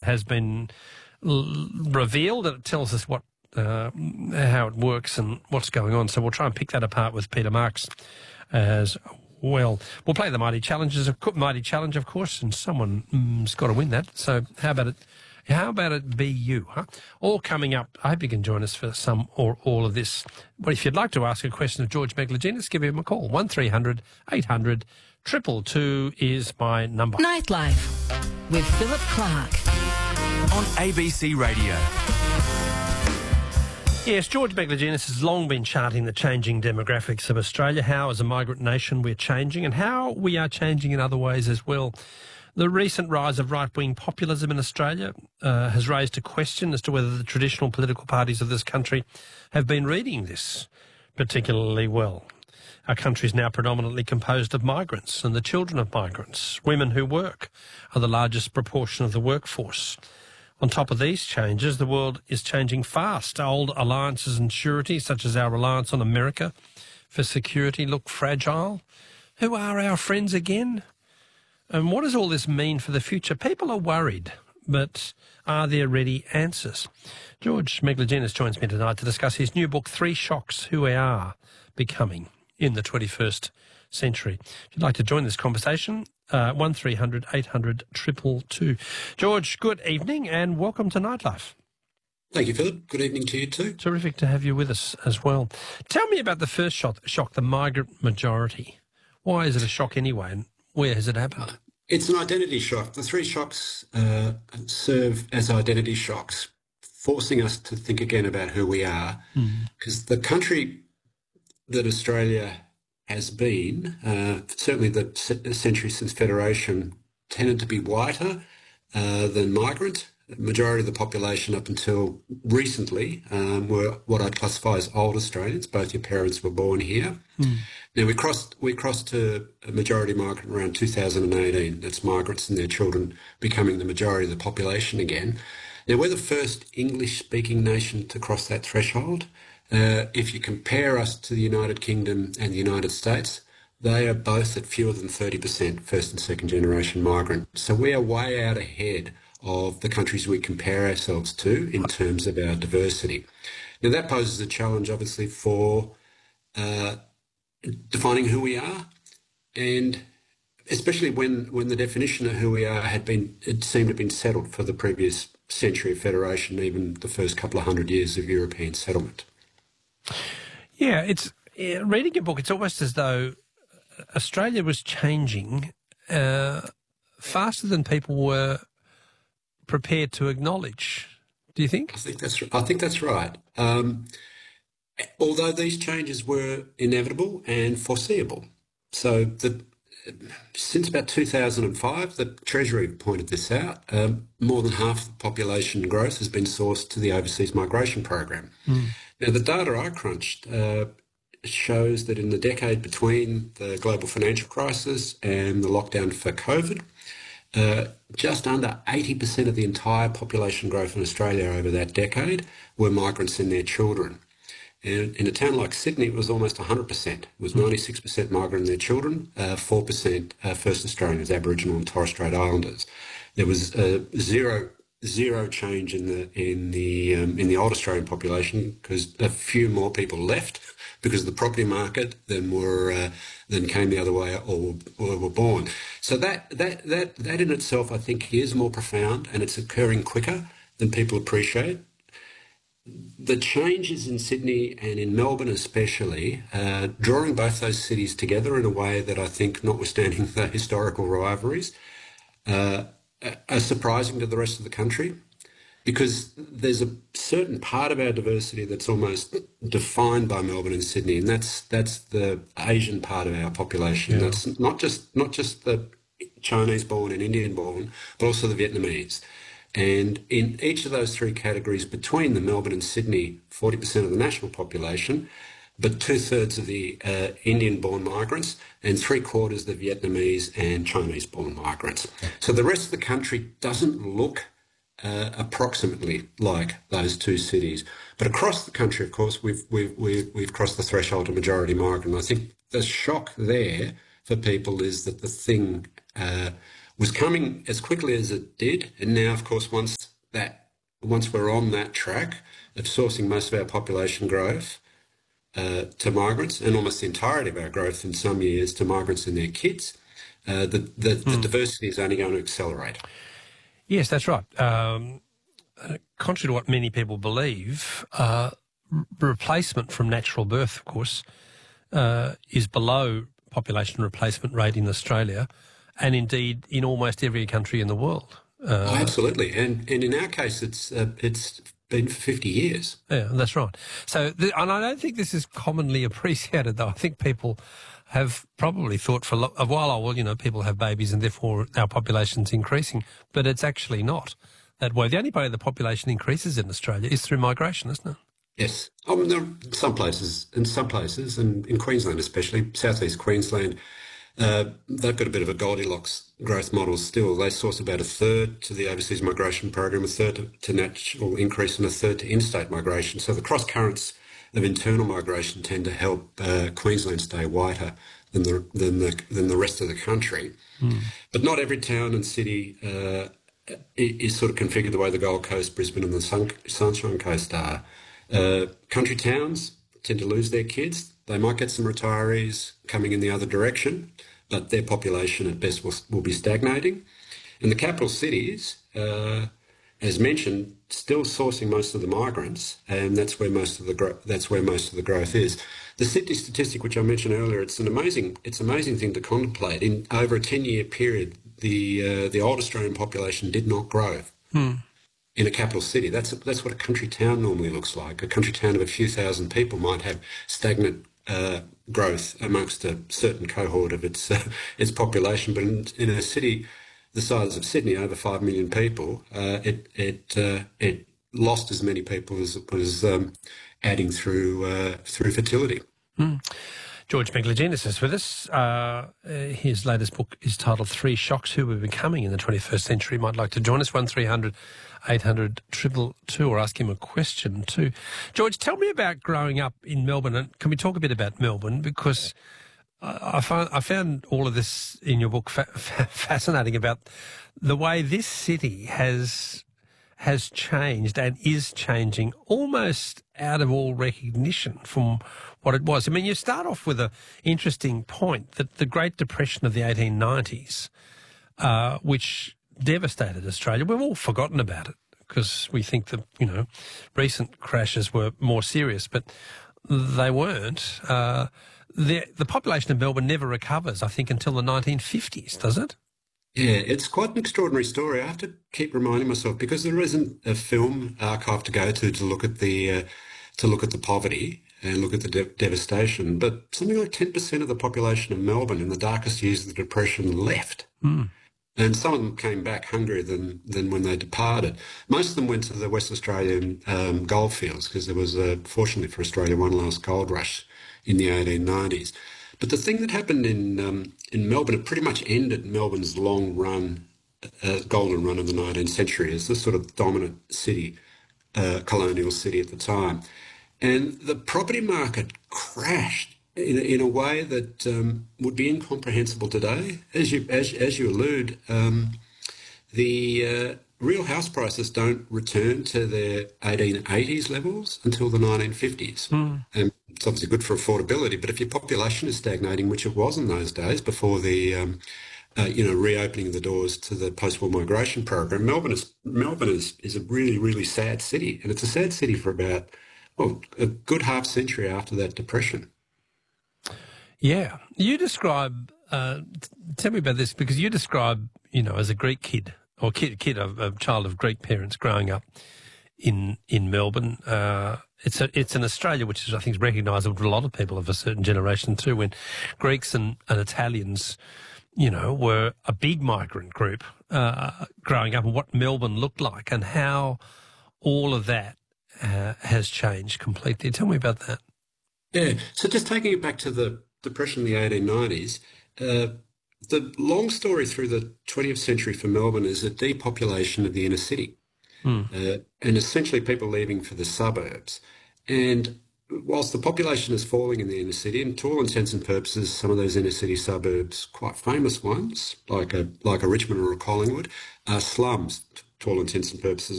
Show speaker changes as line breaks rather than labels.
has been revealed, and it tells us what how it works and what's going on. So we'll try and pick that apart with Peter Marks as well. We'll play the Mighty Challenge, of course, and someone's got to win that. So how about it? How about it be you, huh? All coming up. I hope you can join us for some or all of this. But if you'd like to ask a question of George Megalogenis, give him a call. 1300 800 222 is my number.
Nightlife with Philip Clark
on ABC Radio.
Yes, George Megalogenis has long been charting the changing demographics of Australia, how as a migrant nation we're changing and how we are changing in other ways as well. The recent rise of right-wing populism in Australia has raised a question as to whether the traditional political parties of this country have been reading this particularly well. Our country is now predominantly composed of migrants and the children of migrants. Women who work are the largest proportion of the workforce. On top of these changes, the world is changing fast. Old alliances and sureties, such as our reliance on America for security, look fragile. Who are our friends again? And what does all this mean for the future? People are worried, but are there ready answers? George Megalogenis joins me tonight to discuss his new book, 3 Shocks, Who We Are Becoming in the 21st Century. If you'd like to join this conversation, 1300 800 222. George, good evening and welcome to Nightlife.
Thank you, Philip. Good evening to you too.
Terrific to have you with us as well. Tell me about the first shock, the migrant majority. Why is it a shock anyway, and where has it happened?
It's an identity shock. The 3 shocks serve as identity shocks, forcing us to think again about who we are. Because the country that Australia has been, certainly the century since Federation, tended to be whiter than migrant. The majority of the population up until recently were what I'd classify as old Australians. Both your parents were born here. Now, we crossed to a majority migrant around 2018. That's migrants and their children becoming the majority of the population again. Now, we're the first English-speaking nation to cross that threshold. If you compare us to the United Kingdom and the United States, they are both at fewer than 30% first and second generation migrant. So we are way out ahead of the countries we compare ourselves to in terms of our diversity. Now, that poses a challenge, obviously, for defining who we are, and especially when the definition of who we are it seemed to have been settled for the previous century of Federation, even the first couple of 100 years of European settlement.
Yeah, reading your book, it's almost as though Australia was changing faster than people were prepared to acknowledge. Do you think?
I think that's right. Although these changes were inevitable and foreseeable. So since about 2005, the Treasury pointed this out, more than half the population growth has been sourced to the overseas migration program. Now, the data I crunched shows that in the decade between the global financial crisis and the lockdown for COVID, just under 80% of the entire population growth in Australia over that decade were migrants and their children. And in a town like Sydney, it was almost 100%. It was 96% migrant and their children, 4% First Australians, Aboriginal and Torres Strait Islanders. There was zero change in the old Australian population because a few more people left because of the property market than came the other way or were born. So that in itself, I think, is more profound, and it's occurring quicker than people appreciate. The changes in Sydney and in Melbourne especially, drawing both those cities together in a way that I think, notwithstanding the historical rivalries, are surprising to the rest of the country, because there's a certain part of our diversity that's almost defined by Melbourne and Sydney, and that's the Asian part of our population. Yeah. That's not just the Chinese-born and Indian-born, but also the Vietnamese. And in each of those 3 categories, between the Melbourne and Sydney, 40% of the national population, but 2/3 of the Indian-born migrants and 3/4 the Vietnamese and Chinese-born migrants. So the rest of the country doesn't look approximately like those 2 cities. But across the country, of course, we've crossed the threshold of majority migrant. I think the shock there for people is that the thing was coming as quickly as it did, and now, of course, once once we're on that track of sourcing most of our population growth to migrants, and almost the entirety of our growth in some years to migrants and their kids, the diversity is only going to accelerate.
Yes, that's right. Contrary to what many people believe, replacement from natural birth, of course, is below population replacement rate in Australia, and indeed in almost every country in the world.
Absolutely, and in our case, it's been for 50 years.
Yeah, that's right. So, and I don't think this is commonly appreciated, though. I think people have probably thought for a while, oh, well, you know, people have babies and therefore our population's increasing, but it's actually not that way. The only way the population increases in Australia is through migration, isn't it?
Yes. There are some places, and in Queensland especially, southeast Queensland, they've got a bit of a Goldilocks growth model still. They source about a third to the overseas migration program, a third to natural increase, and a third to interstate migration. So the cross currents of internal migration tend to help Queensland stay whiter than the rest of the country. But not every town and city is sort of configured the way the Gold Coast, Brisbane and the Sunshine Coast are. Country towns tend to lose their kids. They might get some retirees coming in the other direction, but their population at best will be stagnating. And the capital cities, as mentioned, still sourcing most of the migrants, and that's where most of the growth is. The Sydney statistic, which I mentioned earlier, it's an amazing thing to contemplate. In over a 10-year period, the old Australian population did not grow. In a capital city. That's what a country town normally looks like. A country town of a few thousand people might have stagnant growth amongst a certain cohort of its population, but in a city the size of Sydney, over 5 million people, it lost as many people as it was adding through fertility.
George Megalogenis is with us. His latest book is titled Three Shocks: Who We're Becoming in the 21st Century. Might like to join us, 1300 800 222, or ask him a question too. George, tell me about growing up in Melbourne, and can we talk a bit about Melbourne? Because I found all of this in your book fascinating, about the way this city has changed and is changing almost out of all recognition from what it was. I mean, you start off with an interesting point that the Great Depression of the 1890s, which devastated Australia, we've all forgotten about it because we think that, you know, recent crashes were more serious, but they weren't. The population of Melbourne never recovers, I think, until the 1950s, does it?
Yeah, it's quite an extraordinary story. I have to keep reminding myself, because there isn't a film archive to go to look at the poverty and look at the devastation. But something like 10% of the population of Melbourne in the darkest years of the Depression left. And some of them came back hungrier than when they departed. Most of them went to the West Australian goldfields, because there was, fortunately for Australia, one last gold rush in the 1890s. But the thing that happened in Melbourne, it pretty much ended Melbourne's long run, golden run of the 19th century as the sort of dominant city, colonial city at the time. And the property market crashed in a way that would be incomprehensible today. As you allude, the real house prices don't return to their 1880s levels until the 1950s. And it's obviously good for affordability, but if your population is stagnating, which it was in those days before the reopening of the doors to the post-war migration program, Melbourne is a really, really sad city, and it's a sad city for about a good half century after that depression.
Yeah, you describe. Tell me about this, because you describe, you know, as a Greek kid, or a child of Greek parents growing up in Melbourne. It's an Australia which is, I think, recognisable to a lot of people of a certain generation too, when Greeks and Italians, you know, were a big migrant group growing up, and what Melbourne looked like and how all of that has changed completely. Tell me about that.
Yeah, so just taking it back to the Depression in the 1890s, the long story through the 20th century for Melbourne is a depopulation of the inner city. And essentially people leaving for the suburbs. And whilst the population is falling in the inner city, and to all intents and purposes, some of those inner city suburbs, quite famous ones, like a Richmond or a Collingwood, are slums, to all intents and purposes,